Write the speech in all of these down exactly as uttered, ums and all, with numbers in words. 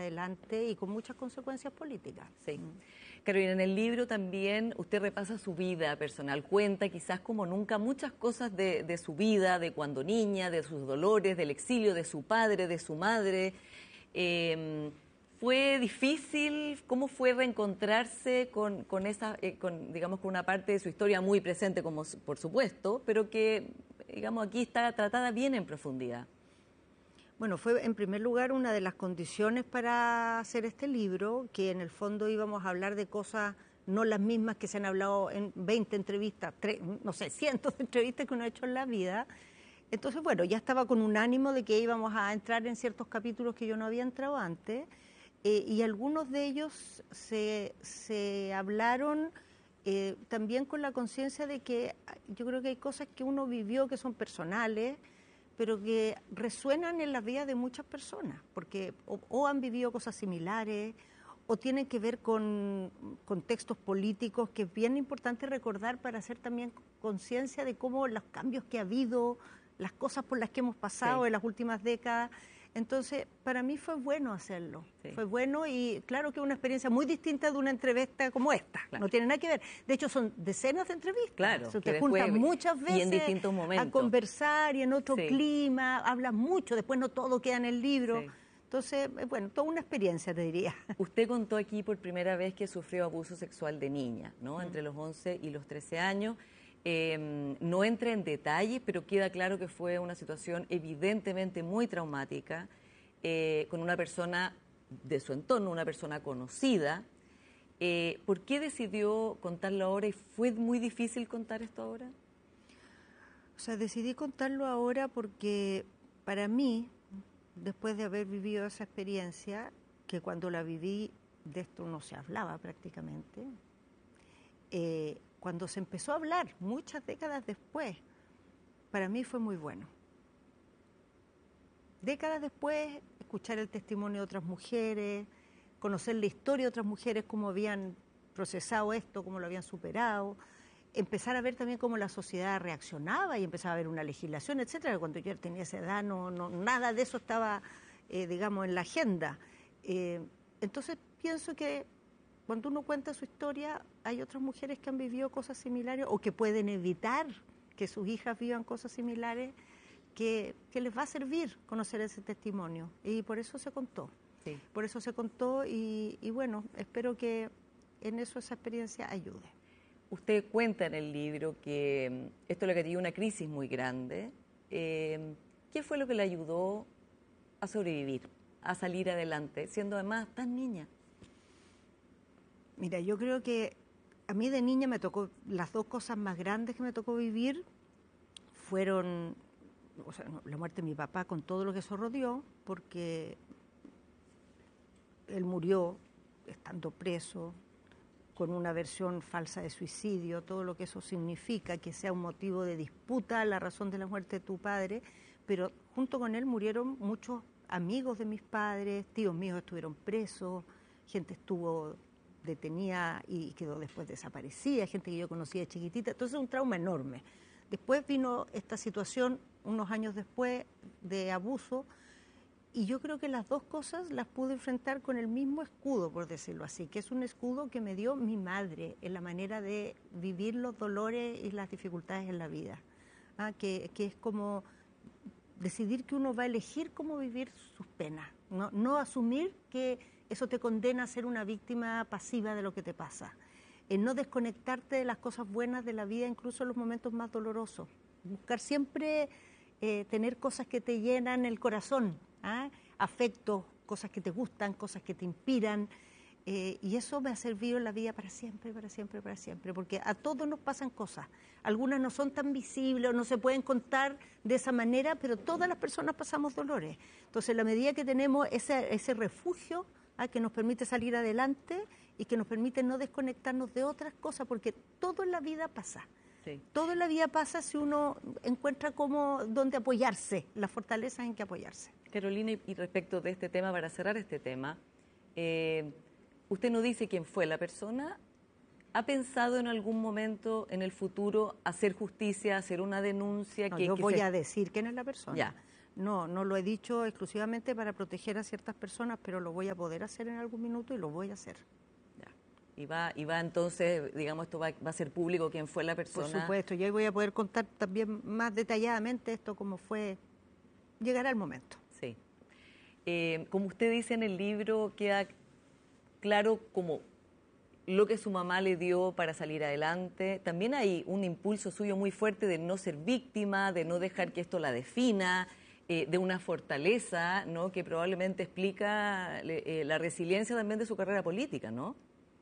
adelante y con muchas consecuencias políticas. Sí. Carolina, en el libro también usted repasa su vida personal, cuenta quizás como nunca muchas cosas de, de su vida, de cuando niña, de sus dolores, del exilio de su padre, de su madre. Eh, ¿Fue difícil? ¿Cómo fue reencontrarse con, con esa, eh, con, digamos, con una parte de su historia muy presente, como por supuesto, pero que, digamos, aquí está tratada bien en profundidad? Bueno, fue en primer lugar una de las condiciones para hacer este libro, que en el fondo íbamos a hablar de cosas no las mismas que se han hablado en veinte entrevistas, tres, no sé, cientos de entrevistas que uno ha hecho en la vida. Entonces, bueno, ya estaba con un ánimo de que íbamos a entrar en ciertos capítulos que yo no había entrado antes, eh, y algunos de ellos se, se hablaron eh, también con la conciencia de que yo creo que hay cosas que uno vivió que son personales, pero que resuenan en la vida de muchas personas, porque o, o han vivido cosas similares, o tienen que ver con contextos políticos que es bien importante recordar para hacer también conciencia de cómo los cambios que ha habido, las cosas por las que hemos pasado sí. en las últimas décadas. Entonces, para mí fue bueno hacerlo, sí. fue bueno y claro que es una experiencia muy distinta de una entrevista como esta, claro. no tiene nada que ver. De hecho, son decenas de entrevistas, claro, se te juntan muchas veces y en distintos momentos. a conversar y en otro sí. clima, hablas mucho, después no todo queda en el libro. Sí. Entonces, bueno, toda una experiencia, te diría. Usted contó aquí por primera vez que sufrió abuso sexual de niña, ¿no? Mm. Entre los once y los trece años. Eh, no entra en detalles, pero queda claro que fue una situación evidentemente muy traumática, eh, con una persona de su entorno, una persona conocida. Eh, ¿Por qué decidió contarlo ahora y fue muy difícil contar esto ahora? O sea, decidí contarlo ahora porque para mí, después de haber vivido esa experiencia, que cuando la viví de esto no se hablaba prácticamente, eh, cuando se empezó a hablar, muchas décadas después, para mí fue muy bueno. Décadas después, escuchar el testimonio de otras mujeres, conocer la historia de otras mujeres, cómo habían procesado esto, cómo lo habían superado, empezar a ver también cómo la sociedad reaccionaba y empezaba a haber una legislación, etcétera. Cuando yo tenía esa edad, no, no, nada de eso estaba, eh, digamos, en la agenda. Eh, entonces, pienso que cuando uno cuenta su historia, hay otras mujeres que han vivido cosas similares o que pueden evitar que sus hijas vivan cosas similares, que, que les va a servir conocer ese testimonio. Y por eso se contó. Sí. Por eso se contó y, y bueno, espero que en eso esa experiencia ayude. Usted cuenta en el libro que esto le dio una crisis muy grande. Eh, ¿Qué fue lo que le ayudó a sobrevivir, a salir adelante, siendo además tan niña? Mira, yo creo que a mí de niña me tocó, las dos cosas más grandes que me tocó vivir fueron, o sea, la muerte de mi papá con todo lo que eso rodeó, porque él murió estando preso, con una versión falsa de suicidio, todo lo que eso significa, que sea un motivo de disputa la razón de la muerte de tu padre, pero junto con él murieron muchos amigos de mis padres, tíos míos estuvieron presos, gente estuvo detenida y quedó después desaparecida, gente que yo conocía de chiquitita, entonces un trauma enorme. Después vino esta situación, unos años después, de abuso, y yo creo que las dos cosas las pude enfrentar con el mismo escudo, por decirlo así, que es un escudo que me dio mi madre en la manera de vivir los dolores y las dificultades en la vida, ¿ah? que, que es como decidir que uno va a elegir cómo vivir sus penas, no, no asumir que eso te condena a ser una víctima pasiva de lo que te pasa, en no desconectarte de las cosas buenas de la vida, incluso en los momentos más dolorosos, buscar siempre eh, tener cosas que te llenan el corazón, ¿ah? afectos, cosas que te gustan, cosas que te inspiran, eh, y eso me ha servido en la vida para siempre, para siempre, para siempre, porque a todos nos pasan cosas, algunas no son tan visibles o no se pueden contar de esa manera, pero todas las personas pasamos dolores, entonces en la medida que tenemos ese, ese refugio, ¿ah? que nos permite salir adelante y que nos permite no desconectarnos de otras cosas, porque todo en la vida pasa. Sí. Todo en la vida pasa si uno encuentra cómo, dónde apoyarse, las fortalezas en que apoyarse. Carolina, y respecto de este tema, para cerrar este tema, eh, usted no dice quién fue la persona. ¿Ha pensado en algún momento en el futuro hacer justicia, hacer una denuncia? No, que, yo que voy se... a decir quién es la persona. Ya. no, no lo he dicho exclusivamente para proteger a ciertas personas, pero lo voy a poder hacer en algún minuto y lo voy a hacer. Y va, y va entonces, digamos, esto va, va a ser público quién fue la persona. Por supuesto, y ahí voy a poder contar también más detalladamente esto, cómo fue, llegará el momento. Sí. Eh, como usted dice en el libro, queda claro como lo que su mamá le dio para salir adelante. También hay un impulso suyo muy fuerte de no ser víctima, de no dejar que esto la defina, eh, de una fortaleza, ¿no?, que probablemente explica eh, la resiliencia también de su carrera política, ¿no?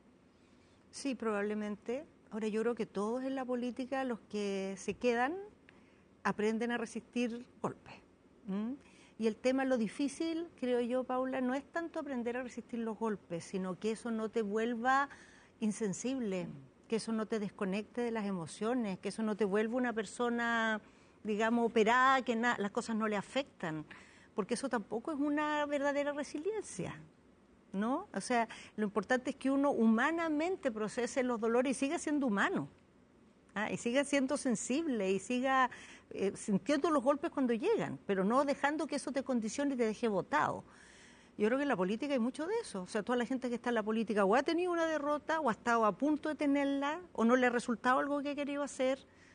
Sí, probablemente. Ahora yo creo que todos en la política, los que se quedan, aprenden a resistir golpes. ¿Mm? Y el tema, lo difícil, creo yo, Paula, no es tanto aprender a resistir los golpes, sino que eso no te vuelva insensible, que eso no te desconecte de las emociones, que eso no te vuelva una persona, digamos, operada, que na- las cosas no le afectan, porque eso tampoco es una verdadera resiliencia, ¿no? O sea, lo importante es que uno humanamente procese los dolores y siga siendo humano, ¿ah? Y siga siendo sensible y siga eh, sintiendo los golpes cuando llegan, pero no dejando que eso te condicione y te deje botado. Yo creo que en la política hay mucho de eso. O sea, toda la gente que está en la política o ha tenido una derrota o ha estado a punto de tenerla o no le ha resultado algo que ha querido hacer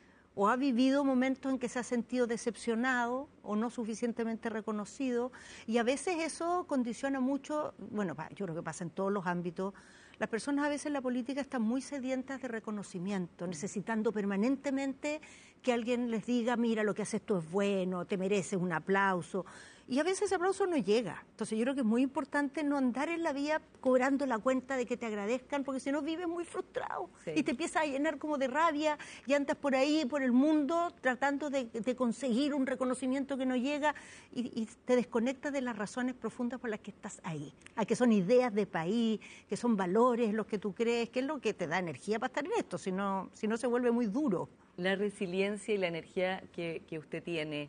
o ha vivido momentos en que se ha sentido decepcionado o no suficientemente reconocido, y a veces eso condiciona mucho. Bueno, yo creo que pasa en todos los ámbitos. Las personas a veces en la política están muy sedientas de reconocimiento, necesitando permanentemente que alguien les diga, mira, lo que haces tú es bueno, te mereces un aplauso. Y a veces ese aplauso no llega. Entonces yo creo que es muy importante no andar en la vía cobrando la cuenta de que te agradezcan, porque si no vives muy frustrado, sí, y te empiezas a llenar como de rabia y andas por ahí, por el mundo, tratando de, de conseguir un reconocimiento que no llega y, y te desconectas de las razones profundas por las que estás ahí, a que son ideas de país, que son valores los que tú crees, que es lo que te da energía para estar en esto, si no, si no se vuelve muy duro. La resiliencia y la energía que, que usted tiene,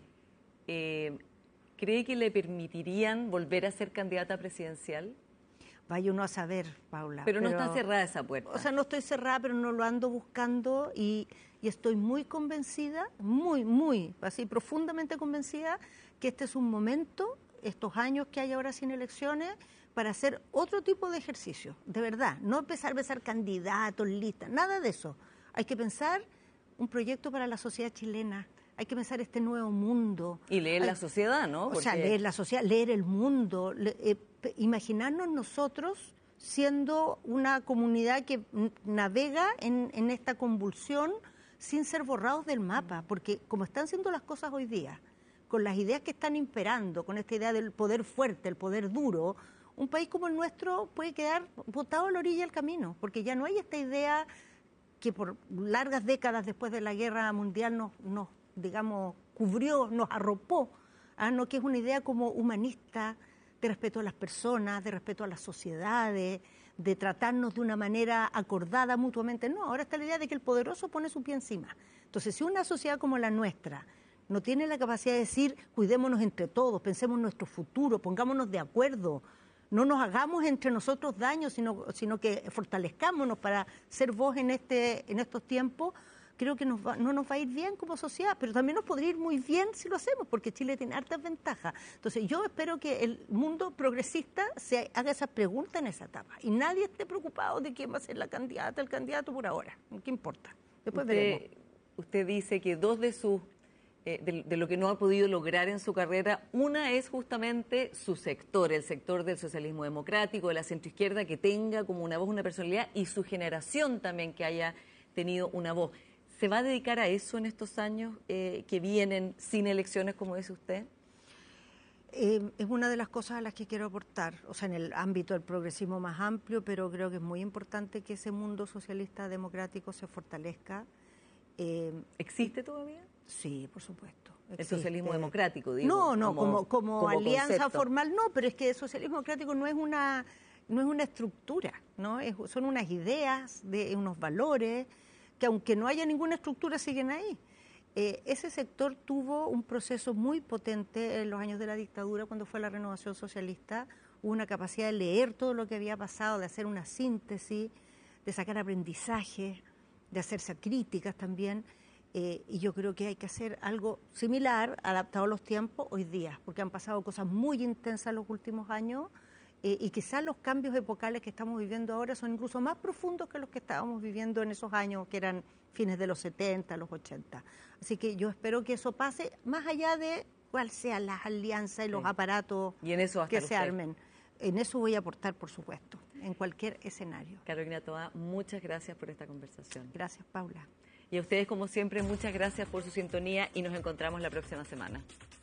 eh, ¿cree que le permitirían volver a ser candidata presidencial? Vaya uno a saber, Paula. Pero, pero no está cerrada esa puerta. O sea, no estoy cerrada, pero no lo ando buscando y, y estoy muy convencida, muy, muy, así profundamente convencida, que este es un momento, estos años que hay ahora sin elecciones, para hacer otro tipo de ejercicio, de verdad. No empezar a pensar candidatos, listas, nada de eso. Hay que pensar un proyecto para la sociedad chilena. Hay que pensar este nuevo mundo. Y leer Hay, la sociedad, ¿no? Porque... O sea, leer la sociedad, leer el mundo, le, eh, imaginarnos nosotros siendo una comunidad que navega en, en esta convulsión sin ser borrados del mapa, porque como están siendo las cosas hoy día, con las ideas que están imperando, con esta idea del poder fuerte, el poder duro, un país como el nuestro puede quedar botado a la orilla del camino, porque ya no hay esta idea que por largas décadas después de la Guerra Mundial nos, nos digamos, cubrió, nos arropó, ¿ah? No, que es una idea como humanista, de respeto a las personas, de respeto a las sociedades, de tratarnos de una manera acordada mutuamente. No, ahora está la idea de que el poderoso pone su pie encima. Entonces, si una sociedad como la nuestra no tiene la capacidad de decir, cuidémonos entre todos, pensemos en nuestro futuro, pongámonos de acuerdo, no nos hagamos entre nosotros daño, sino, sino que fortalezcámonos para ser voz en, este, en estos tiempos, creo que nos va, no nos va a ir bien como sociedad, pero también nos podría ir muy bien si lo hacemos, porque Chile tiene hartas ventajas. Entonces yo espero que el mundo progresista se haga esa pregunta en esa etapa y nadie esté preocupado de quién va a ser la candidata, el candidato por ahora. ¿Qué importa? Después usted, veremos. Usted dice que dos de sus eh, de, de lo que no ha podido lograr en su carrera, una es justamente su sector, el sector del socialismo democrático, de la centroizquierda, que tenga como una voz, una personalidad, y su generación también que haya tenido una voz. ¿Se va a dedicar a eso en estos años eh, que vienen sin elecciones, como dice usted? Eh, es una de las cosas a las que quiero aportar, o sea, en el ámbito del progresismo más amplio, pero creo que es muy importante que ese mundo socialista democrático se fortalezca. Eh, ¿Existe todavía? Sí, por supuesto. Existe. El socialismo democrático, digo. No, no, como, como, como, como alianza concepto. formal, no, pero es que el socialismo democrático no es una, no es una estructura, ¿no? Es, son unas ideas, de unos valores, que aunque no haya ninguna estructura siguen ahí. Eh, ese sector tuvo un proceso muy potente en los años de la dictadura, cuando fue la renovación socialista, hubo una capacidad de leer todo lo que había pasado, de hacer una síntesis, de sacar aprendizaje, de hacerse críticas también, Eh, y yo creo que hay que hacer algo similar, adaptado a los tiempos hoy día, porque han pasado cosas muy intensas en los últimos años, eh, y quizás los cambios epocales que estamos viviendo ahora son incluso más profundos que los que estábamos viviendo en esos años, que eran fines de los setenta, los ochenta. Así que yo espero que eso pase, más allá de cuáles sean las alianzas y los sí. aparatos y en eso que se usted. armen. En eso voy a aportar, por supuesto, en cualquier escenario. Carolina Toa, muchas gracias por esta conversación. Gracias, Paula. Y a ustedes, como siempre, muchas gracias por su sintonía y nos encontramos la próxima semana.